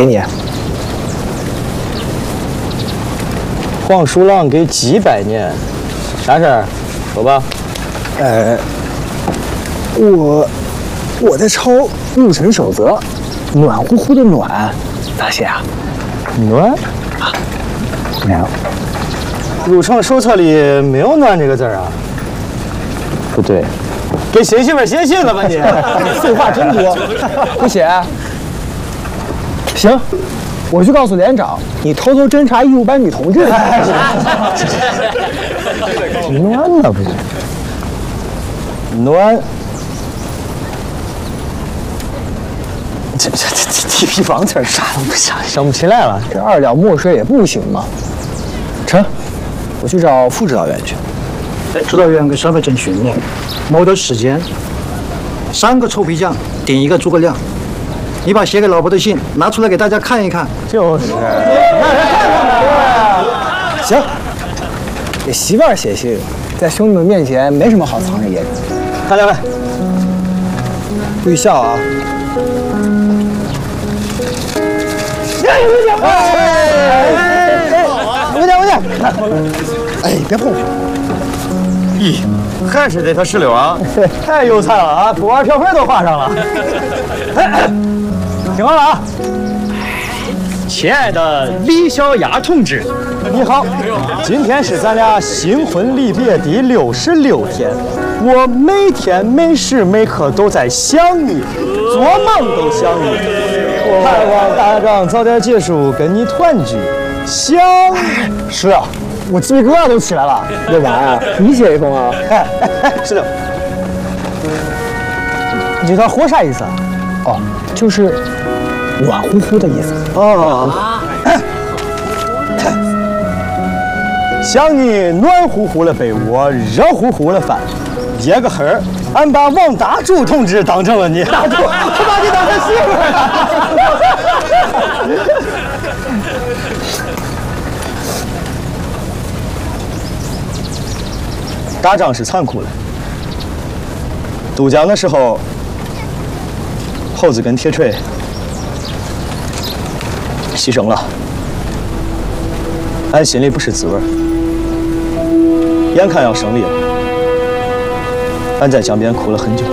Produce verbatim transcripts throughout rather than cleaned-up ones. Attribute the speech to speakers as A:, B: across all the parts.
A: 给你。
B: 黄鼠狼给鸡拜年，啥事儿？说吧。
A: 呃，我我在抄入城守则，暖乎乎的暖，咋写啊？
B: 暖？
A: 啊，没有。
B: 入城手册里没有暖这个字啊？不对，给新媳妇写信了吧你？
A: 废话真多，不写。行，我去告诉连长，你偷偷侦查义务班女同志。
B: 暖了不是？暖。这这这地皮房词啥都不想，想不起来了。
A: 这二两墨水也不行嘛。成，我去找副指导员去。
C: 哎，指导员给身份证训练，没得时间。三个臭皮匠顶一个诸葛亮。你把写给老婆的信拿出来给大家看一看。
B: 就是。
A: 行，给媳妇儿写信，在兄弟们面前没什么好藏着掖着。
B: 看两位，
A: 注意笑啊！
B: 哎，我讲我讲，
A: 哎，别碰我！
B: 咦，还是这条石榴啊，太有才了啊！锅碗瓢盆都画上了。听好了啊，亲爱的李小丫同志，你好，今天是咱俩新婚离别第六十六天，我每天每时每刻都在想你，做梦都想你，盼望打仗早点结束，跟你团聚。想
A: 是啊，我鸡皮疙瘩都起来了。那玩意儿，你写一封啊？
B: 哎哎哎，是的。你这条活啥意思啊？
A: 哦，就是暖乎乎的意思。
B: 哦。想你暖乎乎的被窝，热乎乎的饭，耶个嘿儿，俺把王大柱同志当成了你。大柱，我把你当成媳妇儿。打仗是残酷的，渡江的时候，猴子跟铁锤牺牲了，俺心里不是滋味。眼看要胜利了，俺在江边哭了很久。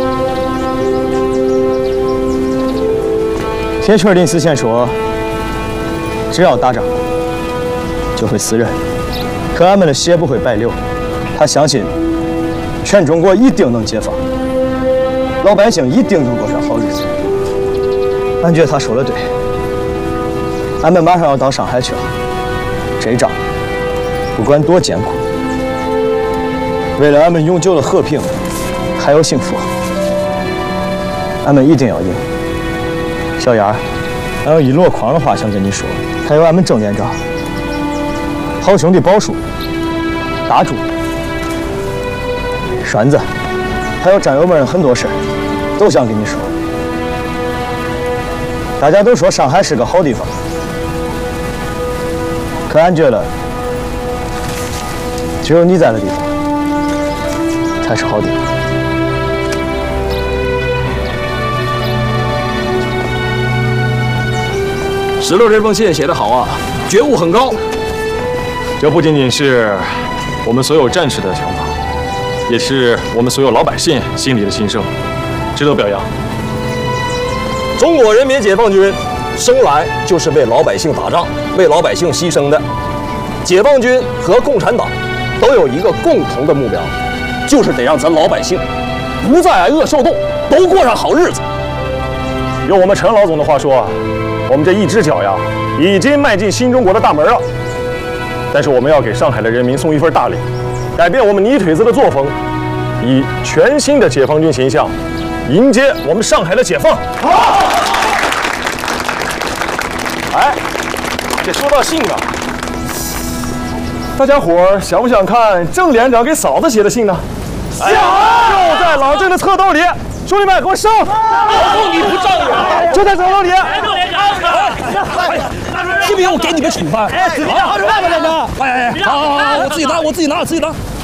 B: 铁锤临死前说，只要打仗，就会死人，可俺们的血不会白流。他相信全中国一定能解放，老百姓一定能过上好日子。俺觉得他说的对，俺们马上要到上海去了，这仗不管多艰苦，为了俺们永久的和平还有幸福，俺们一定要赢。小丫，俺有一箩筐的话想跟你说，还有俺们郑连长、好兄弟宝叔、大柱、栓子，还有战友们很多事儿，都想跟你说。大家都说上海是个好地方，可俺觉得，只有你在的地方才是好地方。
D: 石榴这封信写得好啊，觉悟很高。
E: 这不仅仅是我们所有战士的想法，也是我们所有老百姓心里的心声，值得表扬。
D: 中国人民解放军生来就是为老百姓打仗、为老百姓牺牲的。解放军和共产党都有一个共同的目标，就是得让咱老百姓不再挨饿受冻，都过上好日子。
E: 用我们陈老总的话说，我们这一只脚呀，已经迈进新中国的大门了。但是我们要给上海的人民送一份大礼，改变我们泥腿子的作风，以全新的解放军形象迎接我们上海的解放。好。哎，这说到信啊，大家伙儿想不想看郑连长给嫂子写的信呢？想、啊！就在老郑的侧兜里，兄弟们，给我上！
D: 老公，你不仗义！
E: 就在侧兜里。
D: 郑连长，信不信我给你们处分？
E: 哎，怎么样？好，来吧，连长！
D: 哎哎哎，好好好，我自己拿，我自己拿，我自己拿。